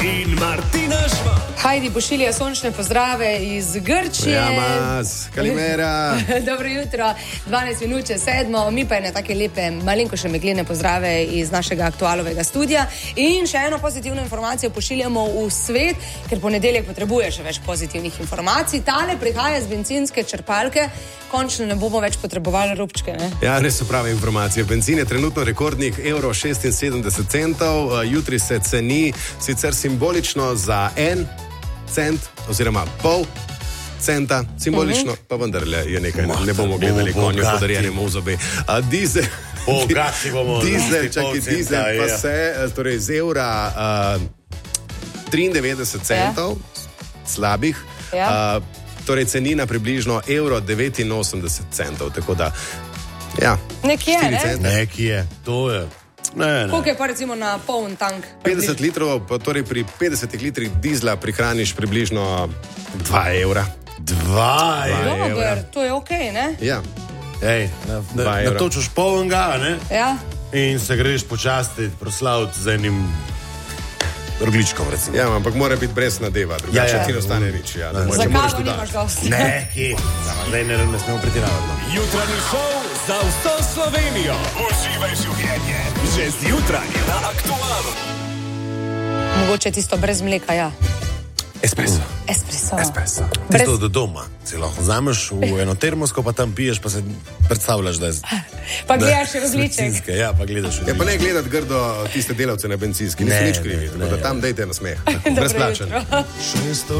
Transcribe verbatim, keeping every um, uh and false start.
in Martina Žvan. Hajdi pošilja sončne pozdrave iz Grčije. Jamas, kalimera. Dobro jutro, dvanajst minut čez sedmo, mi pa je na take lepe, malenko še meglene pozdrave iz našega aktualovega studija. In še eno pozitivno informacijo pošiljamo v svet, ker ponedeljek potrebuje še več pozitivnih informacij. Tale prihaja z bencinske črpalke, končno ne bomo več potrebovali robčke, ne? Ja, res so prave informacije. Benzin je trenutno rekordnih evro šestinsedemdeset centov, jutri se ceni sicer simbolično za en cent oziroma pol centa, simbolično, uh-huh. pa vendarle je nekaj, ne, ne bomo gledali konjo podarjenemu v zobe. A dizel, bogati bomo, dizel, čakaj, dizel pa je. se, torej z evra uh, triindevetdeset centov, ja. slabih, ja. uh, torej cenina približno evro devetinosemdeset centov, tako da, ja. Nekje, ne? Nekje, to je. Ne, ne. Koliko je pa recimo na poln tank? petdeset litrov, pa torej pri petdesetih litrih dizla prihraniš približno dva evra. Dva evra. Dober, to je okej, okay, ne? Ja. Ej, na, na, natočuš polnega, ne? Ja. In se greš počasti proslaviti z enim rogličkom, recimo. Ja, ampak mora biti brez nadeva, drugače ja, ja. ti ostane nič. Ja, za kavo nimaš dosti. Ne, ki. Zdaj ne, ne smemo pretiravati. Jutranji šov za vso Slovenijo. Uživaj življenje. Že zjutraj na Aktualu. Mogoče tisto brez mleka, ja. Espresso. Espresso. Espresso. Brez... Tisto do doma. Si lahko vzameš v eno termosko, pa tam piješ, pa se predstavljaš, da je... Pa gledaš različek. Ja, pa gledaš različek. Ja, pa ne gledati grdo tiste delavce na bencinski, niso nič krivi. Tako da tam dejte na smeh. Brezplačen.